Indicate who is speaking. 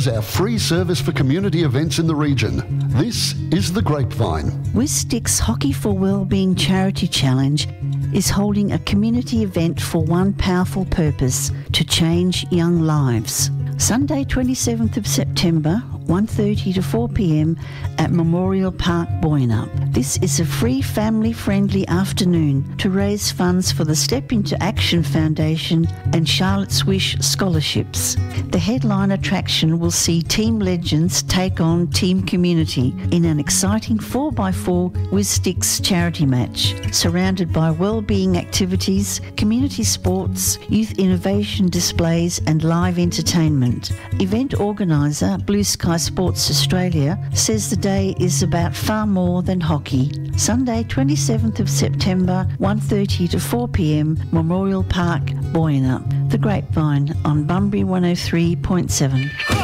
Speaker 1: is our free service for community events in the region. This is The Grapevine.
Speaker 2: Wisticks Hockey for Wellbeing Charity Challenge is holding a community event for one powerful purpose: to change young lives. Sunday 27th of September, 1:30 to 4 p.m. at Memorial Park, Boyanup. This is a free family-friendly afternoon to raise funds for the Step Into Action Foundation and Charlotte's Wish scholarships. The headline attraction will see team legends take on Team Community in an exciting 4x4 Wisticks charity match, surrounded by wellbeing activities, community sports, youth innovation displays and live entertainment. Event organiser Blue Sky Sports Australia says the day is about far more than hockey. Sunday 27th of September, 1:30 to 4 p.m, Memorial Park, Boyanup. The Grapevine on Bunbury 103.7.